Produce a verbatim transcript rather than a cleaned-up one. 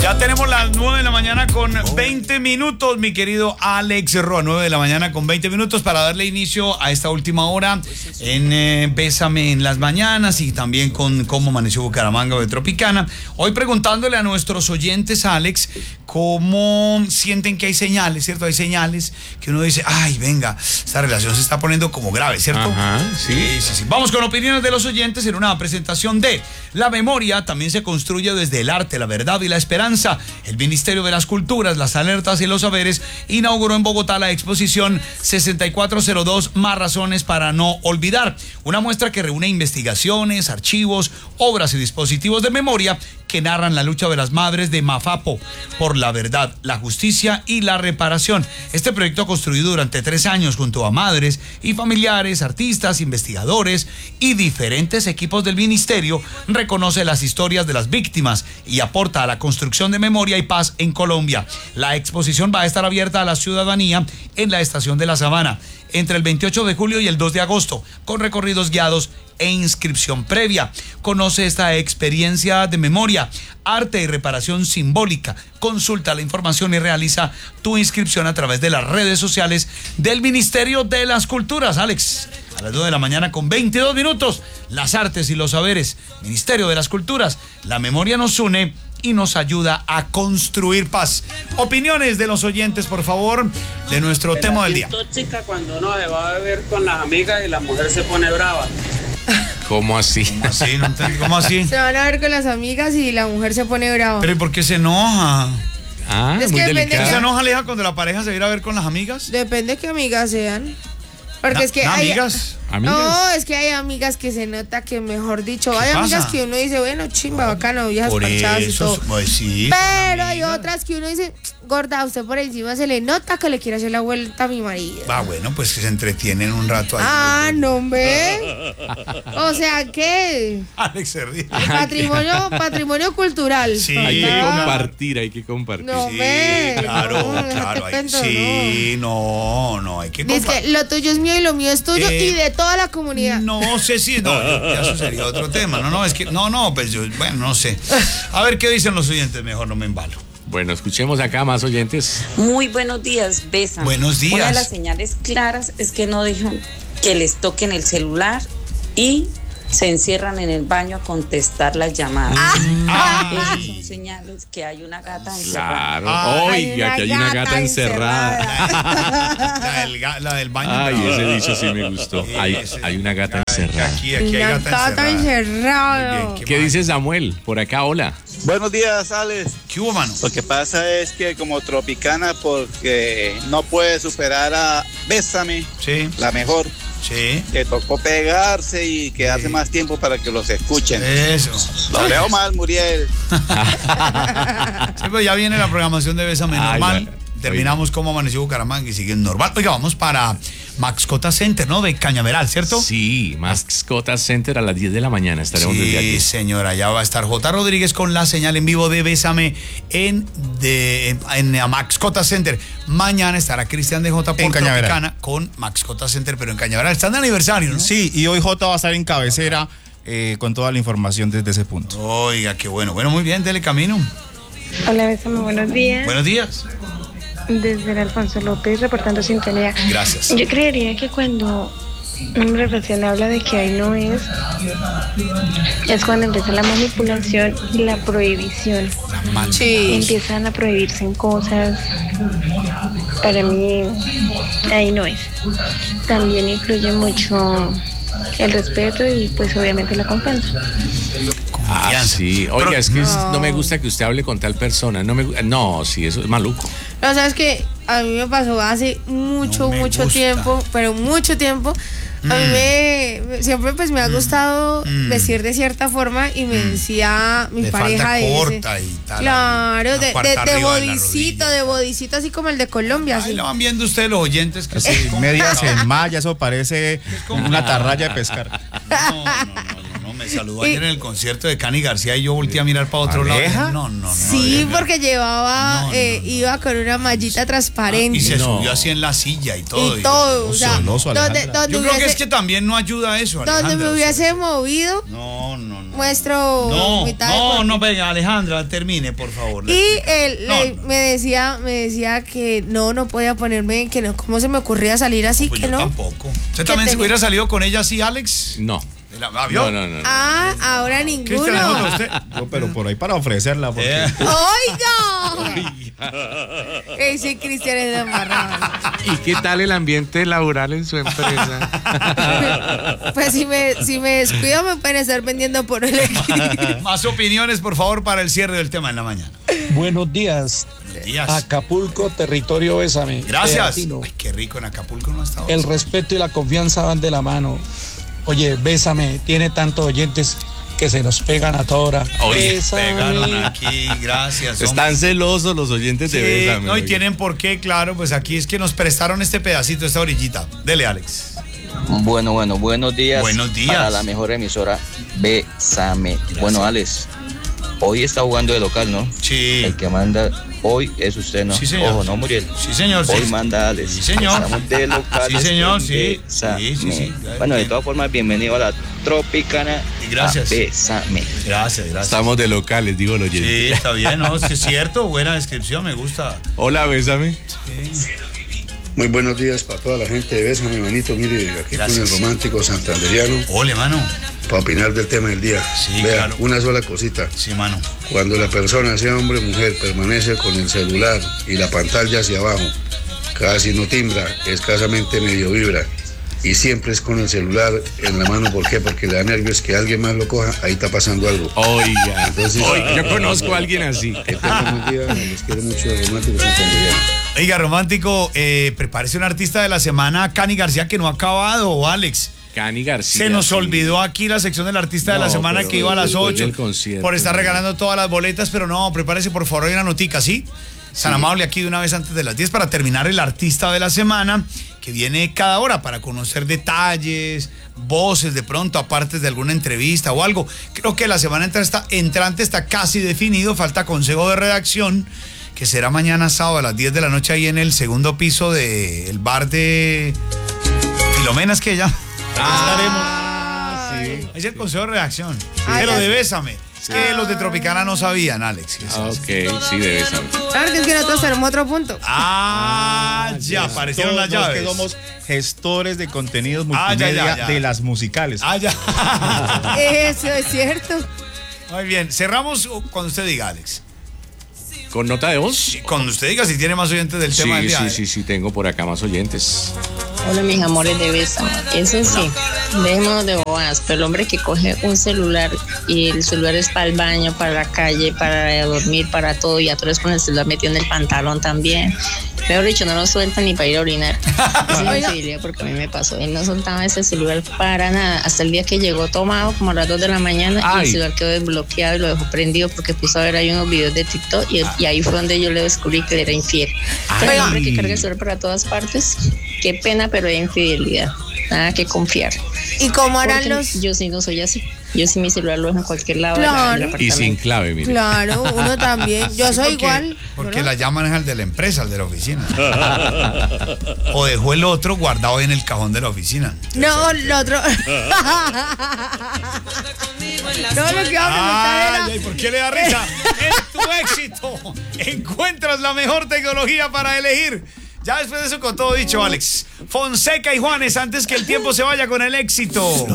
Ya tenemos las nueve de la mañana con veinte minutos, mi querido Alex Roa. nueve de la mañana con veinte minutos para darle inicio a esta última hora en eh, Bésame en las mañanas y también con cómo amaneció Bucaramanga de Tropicana. Hoy preguntándole a nuestros oyentes, Alex, cómo sienten que hay señales, ¿cierto? Hay señales que uno dice, ay, venga, esta relación se está poniendo como grave, ¿cierto? Ajá, sí. Sí, sí, sí. Vamos con opiniones de los oyentes en una presentación de La memoria también se construye desde el arte, la verdad y la esperanza. El Ministerio de las Culturas, las Alertas y los Saberes inauguró en Bogotá la exposición sesenta y cuatro cero dos Más razones para no olvidar, una muestra que reúne investigaciones, archivos, obras y dispositivos de memoria que narran la lucha de las madres de Mafapo por la verdad, la justicia y la reparación. Este proyecto, construido durante tres años junto a madres y familiares, artistas, investigadores y diferentes equipos del ministerio, reconoce las historias de las víctimas y aporta a la construcción de memoria y paz en Colombia. La exposición va a estar abierta a la ciudadanía en la Estación de la Sabana entre el veintiocho de julio y el dos de agosto, con recorridos guiados e inscripción previa. Conoce esta experiencia de memoria, arte y reparación simbólica. Consulta la información y realiza tu inscripción a través de las redes sociales del Ministerio de las Culturas. Alex, a las nueve de la mañana con veintidós minutos, las artes y los saberes, Ministerio de las Culturas, la memoria nos une y nos ayuda a construir paz. Opiniones de los oyentes, por favor, de nuestro tema del día. Tóxica cuando uno se va a beber con las amigas y la mujer se pone brava. ¿Cómo así? ¿Cómo así? No entiendo. ¿Cómo así? Se van a ver con las amigas y la mujer se pone brava. ¿Pero y por qué se enoja? Ah, Es muy que depende delicado. que- ¿Se enoja, Aleja, cuando la pareja se va a ir a ver con las amigas? Depende qué amigas sean. Porque Na- es que na- hay... amigas. Amigas. No, es que hay amigas que se nota que, mejor dicho, ¿Qué hay amigas pasa? que uno dice, bueno, chimba, bacano, viejas Por parchadas y eso, todo. pues sí, son Pero hay amigas. otras que uno dice, gorda, a usted por encima se le nota que le quiere hacer la vuelta a mi marido. Ah, bueno, pues que se entretienen un rato ahí. Ah, no, hombre. O sea, ¿qué? Alex se ríe. Patrimonio, patrimonio cultural. Sí. Hay que Ah. compartir, hay que compartir. No, Sí, hombre. claro, no, déjate claro. ahí- cuento, sí, no, no, hay que Dice compartir. que lo tuyo es mío y lo mío es tuyo Eh, y de toda la comunidad. No sé si, no, ya eso sería otro tema. No, no, es que, no, no, pues yo, bueno, no sé. A ver qué dicen los oyentes, mejor no me embalo. Bueno, escuchemos acá más oyentes. Muy buenos días, Bésame. Buenos días. Una de las señales claras es que no dejan que les toquen el celular y se encierran en el baño a contestar las llamadas. Ah. Esas son señales que hay una gata encerrada. Claro. Ay, Oiga, que hay una gata encerrada. La del, ga- la del baño. Ay, no. ese dicho sí me gustó. Hay, hay una gata encerrada. Aquí, aquí hay Una gata gata encerrada. encerrada. Muy bien, ¿Qué mal. dice Samuel? Por acá, hola. Buenos días, Alex. ¿Qué hubo, mano? Lo que pasa es que como Tropicana, porque no puede superar a Bésame, Sí, la mejor, sí. que tocó pegarse y quedarse Sí. más tiempo para que los escuchen. Eso. Lo veo mal, Muriel. Sí, pues ya viene la programación de Bésame Ay, normal. ya. Terminamos como amaneció Bucaramanga y sigue normal. Oiga, vamos para Mascota Center, ¿no? De Cañaveral, ¿cierto? Sí, Mascota Center a las diez de la mañana estaremos desde Sí, aquí. señora, ya va a estar J. Rodríguez con la señal en vivo de Bésame en, de, en, en Mascota Center. Mañana estará Cristian de J. por En Cañaveral. Tropicana con Mascota Center, pero en Cañaveral. Están de aniversario, ¿no? Sí, y hoy J va a estar en cabecera eh, con toda la información desde ese punto. Oiga, qué bueno. Bueno, muy bien, dele camino. Hola, Bésame, buenos días. Buenos días. Desde el Alfonso López, reportando sintonía. Gracias. Yo creería que cuando una reflexión habla de que ahí no es, es cuando empieza la manipulación y la prohibición. La man- Sí. Empiezan a prohibirse en cosas. Para mí, ahí no es. También influye mucho el respeto y pues obviamente la confianza. Ah, Confianza. sí. Oiga, Pero- es que es- no me gusta que usted hable con tal persona. No, me, gu- no, sí, eso es maluco. No, sabes que a mí me pasó hace mucho, No me mucho gusta. tiempo, pero mucho tiempo. A mí me, me- siempre pues me ha gustado Mm. vestir de cierta forma y me decía mi De pareja falda de ese- corta y tal. Claro, Una de, cuarta de, de arriba de la bodicito, rodilla. de bodicito así como el de Colombia. Ahí Así. lo van viendo ustedes los oyentes que Sí, sí, medias en malla, eso parece como- una atarraya de pescar. No, no, no, no, no me Me saludó ayer en el concierto de Cani García y yo volteé a mirar para otro lado. ¿Aleja? No, no, no. Sí, no, porque llevaba, No, no, eh, no. iba con una mallita transparente. Y se No. subió así en la silla y todo. Y todo, o sea, celoso, donde, Alejandra. donde Yo creo que hubiese- es que también no ayuda eso, donde Alejandra. me o sea, hubiese movido, No, no, no. muestro No, mitad de no, cuerpo. no, venga, Alejandra, termine, por favor. Y él No, le- no. me decía, me decía que no, no podía ponerme, que no, cómo se me ocurría salir así, Pues que yo no. tampoco. ¿Usted también se tenía? hubiera salido con ella así, Alex? No. ¿De la- ah, ¿vio? No, no, no. no. Ah, ahora Cristian, ninguno. ¿usted? No, pero por ahí para ofrecerla. Porque... Eh. ¡Oiga! Ese Cristian es de amarrado. ¿Y qué tal el ambiente laboral en su empresa? Pues si me, si me descuido me pueden estar vendiendo por el equipo. Más opiniones, por favor, para el cierre del tema en la mañana. Buenos días. Buenos días. Acapulco, territorio Bésame. Gracias. Pedacino. Ay, qué rico en Acapulco no ha estado. El respeto y la confianza van de la mano. Oye, Bésame, tiene tantos oyentes que se nos pegan a toda hora. Oye, Bésame. pegaron aquí, gracias. hombre. Están celosos los oyentes Sí, de Bésame. no, y oiga. tienen por qué, claro, pues aquí es que nos prestaron este pedacito, esta orillita. Dele, Alex. Bueno, bueno, buenos días. Buenos días. Para la mejor emisora, Bésame. Bueno, Alex, hoy está jugando de local, ¿no? Sí. El que manda hoy es usted, ¿no? Sí, señor. Ojo, no, Muriel. Sí, señor. Hoy sí. manda Alex. Sí, señor. Estamos de local. Sí, señor, sí. Bésame. Sí, sí, sí. Bueno, de todas formas, bienvenido a la Tropicana. Y gracias. a Bésame. Gracias, gracias. Estamos de locales, digo el oyente. Sí, está bien, ¿no? Es que es cierto, buena descripción, me gusta. Hola, Bésame. Muy buenos días para toda la gente de Bésame, manito. Mire, aquí Gracias. con el romántico santanderiano Ole, mano. para opinar del tema del día. Sí, Vea, claro. una sola cosita. Sí, mano. Cuando la persona, sea hombre o mujer, permanece con el celular y la pantalla hacia abajo, casi no timbra, escasamente medio vibra. Y siempre es con el celular en la mano. ¿Por qué? Porque le da nervios que alguien más lo coja, ahí está pasando algo. Oiga, Entonces- oiga, yo conozco a alguien así. Que tengan un día, les quiero mucho, romántico santanderiano. Oiga, romántico, eh, prepárese un artista de la semana, Cani García, que no ha acabado, Alex. Cani García. Se nos sí. olvidó aquí la sección del artista de la No, semana pero que iba a las después ocho del concierto, por estar no. regalando todas las boletas, pero no, prepárese por favor, hay una notica, ¿sí? San amable aquí de una vez antes de las diez para terminar el artista de la semana que viene cada hora para conocer detalles, voces de pronto, aparte de alguna entrevista o algo. Creo que la semana entra- está- entrante está casi definido, falta consejo de redacción que será mañana sábado a las diez de la noche ahí en el segundo piso del bar de Filomena, es que ella. Ah, sí. Es el consejo de redacción. Ah, Pero ya. de Bésame. Es que los de Tropicana no sabían, Alex. Ah, ok, sí, de Bésame. Claro que es que nosotros tenemos otro punto. Ah, ya aparecieron las Todos los llaves. que somos gestores de contenidos Ah, ya, multimedia ya, ya. de las musicales. Ah, ya. Eso es cierto. Muy bien. Cerramos cuando usted diga, Alex. ¿Con nota de voz? Sí, cuando usted diga si tiene más oyentes del Sí, tema del día. sí, sí, sí, tengo por acá más oyentes. Hola, mis amores de Bésame. Eso sí, dejémonos de bobadas, pero el hombre que coge un celular y el celular es para el baño, para la calle, para dormir, para todo, y a todos con el celular metido en el pantalón también. Mejor dicho, no lo suelta ni para ir a orinar. Es una infidelidad porque a mí me pasó. Él no soltaba ese celular para nada. Hasta el día que llegó tomado, como a las dos de la mañana, y Ay. el celular quedó desbloqueado y lo dejó prendido porque puso a ver ahí unos videos de TikTok y, y ahí fue donde yo le descubrí que él era infiel. Pero el hombre que carga el celular para todas partes, qué pena, pero hay infidelidad. Nada que confiar. ¿Y cómo harán Porque los...? Yo sí no soy así. Yo sí mi celular lo dejo en cualquier lado del- Claro. del Y apartamento. sin clave, mire. Claro, uno también. Yo Sí, soy porque- igual. Porque ¿no? la llaman es al de la empresa, al de la oficina. O dejó el otro guardado en el cajón de la oficina. No, lo otro. No, lo que iba a preguntar Ay, era. ¿y por qué le da risa? En tu éxito encuentras la mejor tecnología para elegir. Ya después de eso, con todo dicho, Alex. Fonseca y Juanes, antes que el tiempo se vaya con el éxito.